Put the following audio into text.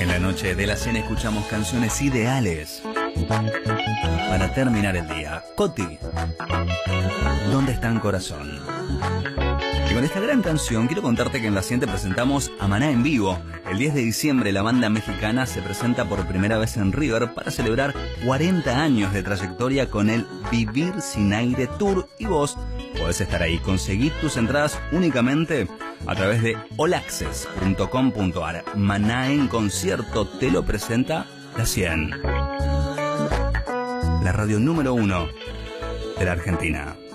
En la noche de la cena escuchamos canciones ideales para terminar el día. Coti, ¿dónde está el corazón? Y con esta gran canción quiero contarte que en la siguiente presentamos a Maná en vivo. El 10 de diciembre la banda mexicana se presenta por primera vez en River para celebrar 40 años de trayectoria con el Vivir Sin Aire Tour, y vos podés estar ahí. Conseguí tus entradas únicamente a través de allaccess.com.ar. Maná en concierto te lo presenta La 100, la radio número 1 de la Argentina.